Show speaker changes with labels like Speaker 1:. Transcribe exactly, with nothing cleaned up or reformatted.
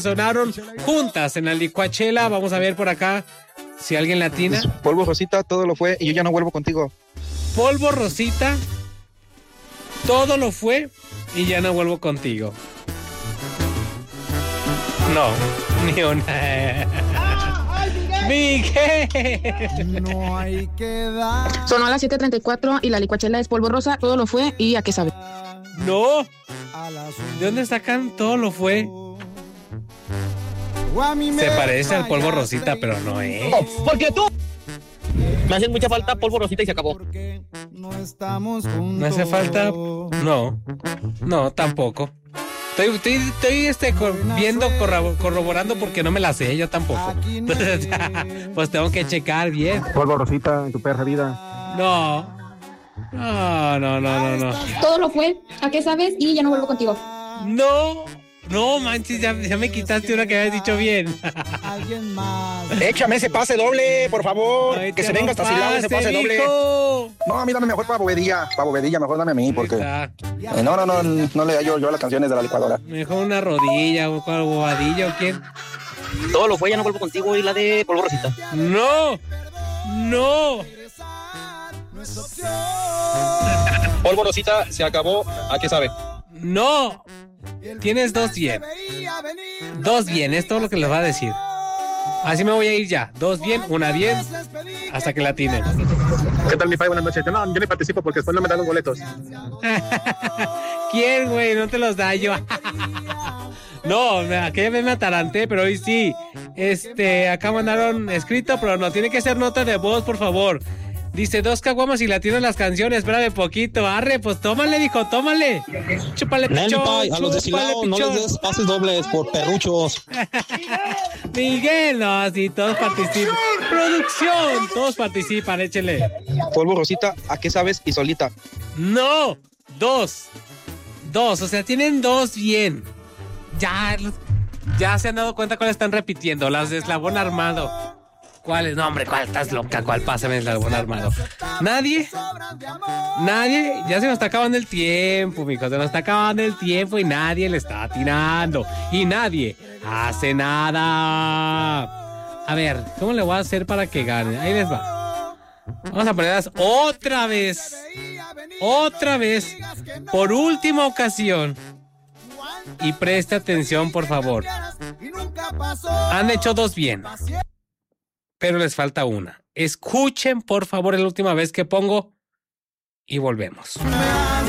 Speaker 1: Sonaron juntas en la licuachela. Vamos a ver por acá si alguien latina.
Speaker 2: Polvo Rosita, todo lo fue y yo ya no vuelvo contigo.
Speaker 1: Polvo Rosita, todo lo fue y ya no vuelvo contigo. No, ni una. Miguel.
Speaker 3: No hay que dar.
Speaker 4: Sonó a las siete treinta y cuatro y la licuachela es polvo rosa, todo lo fue y a qué sabe.
Speaker 1: No. ¿De dónde sacan todo lo fue? Se parece al polvo Rosita, pero no es.
Speaker 5: Porque tú me hace mucha falta polvo Rosita y se acabó.
Speaker 3: No estamos juntos.
Speaker 1: ¿Me hace falta? No. No, tampoco. Estoy, estoy, estoy este, cor, viendo, corro, corroborando porque no me la sé, yo tampoco. Entonces, pues tengo que checar bien.
Speaker 2: Polvo Rosita en tu perra vida.
Speaker 1: No. No, no, no, no, no.
Speaker 4: Todo lo fue, a qué sabes y ya no vuelvo contigo.
Speaker 1: No. No, manches, ya, ya me quitaste una que habías dicho bien.
Speaker 3: Alguien más.
Speaker 2: Échame ese pase doble, por favor.
Speaker 1: Ay,
Speaker 2: que se venga hasta Silao ese pase doble. No, a mí dame mejor para Bovedilla. Para Bovedilla, mejor dame a mí, porque. Eh, no, no, no, no le hallo yo a las canciones de la licuadora.
Speaker 1: Mejor una rodilla, o cual bobadilla o quién.
Speaker 5: Todo lo fue, ya no vuelvo contigo y la de polvo Rosita.
Speaker 1: No, no.
Speaker 5: Polvo Rosita se acabó, ¿a qué sabe?
Speaker 1: No. Tienes dos bien. Dos bien, es todo lo que les va a decir. Así me voy a ir ya. Dos bien, una bien, hasta que la tienen.
Speaker 2: ¿Qué tal, mi pai? Buenas noches. No, yo ni participo porque después no me dan los boletos.
Speaker 1: ¿Quién, güey? No te los da yo. No, aquella vez me ataranté, pero hoy sí. Este, acá mandaron escrito, pero no, tiene que ser nota de voz, por favor. Dice, dos caguamas y la tienen las canciones, espérame poquito. Arre, pues tómale, dijo, tómale. Chúpale, pichón.
Speaker 5: A los de Silao no les des pases dobles por perruchos.
Speaker 1: Miguel, no, sí, todos participan. Producción, todos participan, échele.
Speaker 2: Polvo Rosita, ¿a qué sabes? Y solita.
Speaker 1: No, dos. Dos, o sea, tienen dos bien. Ya, ya se han dado cuenta cuáles están repitiendo. Las de Eslabón Armado. ¿Cuál es? No, hombre, ¿cuál? Estás loca. ¿Cuál? Pásame el Eslabón Armado. ¿Nadie? ¿Nadie? Ya se nos está acabando el tiempo, mijo. Se nos está acabando el tiempo y nadie le está atinando. Y nadie hace nada. A ver, ¿cómo le voy a hacer para que gane? Ahí les va. Vamos a ponerlas otra vez. Otra vez. Por última ocasión. Y preste atención, por favor. Han hecho dos bien. Pero les falta una. Escuchen, por favor, la última vez que pongo y volvemos.